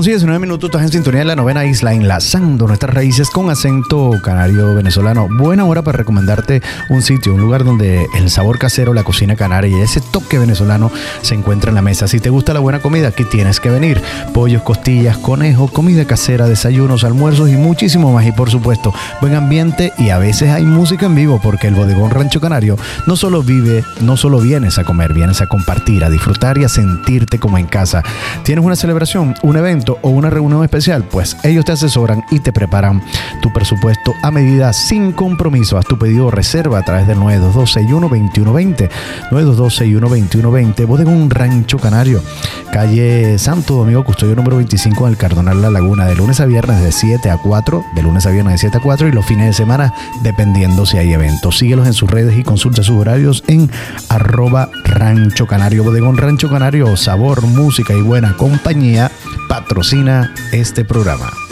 11:19 minutos, estás en sintonía de La Novena Isla, enlazando nuestras raíces con acento canario venezolano. Buena hora para recomendarte un sitio, un lugar donde el sabor casero, la cocina canaria y ese toque venezolano se encuentra en la mesa. Si te gusta la buena comida, aquí tienes que venir. Pollos, costillas, conejo, comida casera, desayunos, almuerzos y muchísimo más. Y por supuesto, buen ambiente y a veces hay música en vivo, porque el Bodegón Rancho Canario no solo vienes a comer, vienes a compartir, a disfrutar y a sentirte como en casa. ¿Tienes una celebración, un evento o una reunión especial? Pues ellos te asesoran y te preparan tu presupuesto a medida sin compromiso. Haz tu pedido o reserva a través del 922-61-2120. 922-61-2120. Bodegón Rancho Canario, calle Santo Domingo, custodio número 25 en el Cardonal La Laguna, de lunes a viernes de 7 a 4, y los fines de semana dependiendo si hay eventos. Síguelos en sus redes y consulta sus horarios en @Rancho Canario. Bodegón Rancho Canario, sabor, música y buena compañía patrocina este programa.